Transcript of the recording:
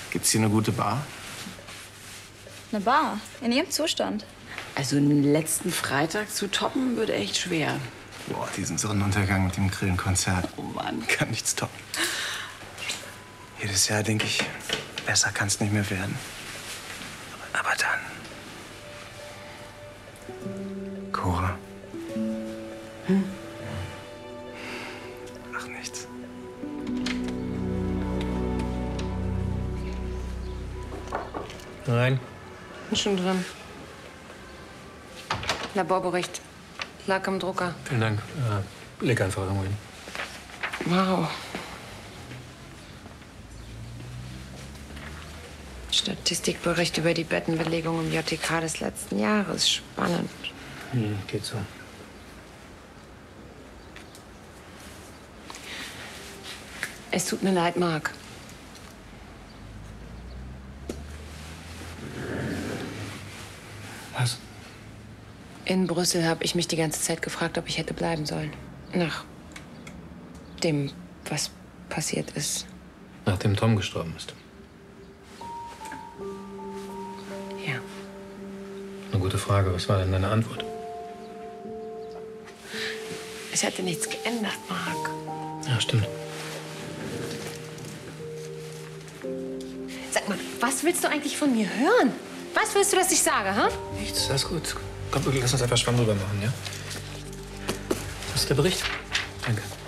Gibt's hier eine gute Bar? Eine Bar? In ihrem Zustand? Also den letzten Freitag zu toppen, wird echt schwer. Boah, diesen Sonnenuntergang mit dem Grillenkonzert. Oh Mann. Kann nichts toppen. Jedes Jahr denke ich, besser kann's nicht mehr werden. Aber dann... Cora. Ach, nichts. Rein. Bin schon drin. Laborbericht. Lag am Drucker. Vielen Dank. Leg einfach irgendwo hin. Wow. Statistikbericht über die Bettenbelegung im JTK des letzten Jahres. Spannend. Geht so. Es tut mir leid, Marc. Was? In Brüssel habe ich mich die ganze Zeit gefragt, ob ich hätte bleiben sollen. Nach dem, was passiert ist. Nachdem Tom gestorben ist. Ja. Eine gute Frage. Was war denn deine Antwort? Es hätte nichts geändert, Marc. Ja, stimmt. Sag mal, was willst du eigentlich von mir hören? Was willst du, dass ich sage, ha? Nichts, alles gut. Komm, lass uns einfach Schwamm drüber machen, ja? Das ist der Bericht. Danke.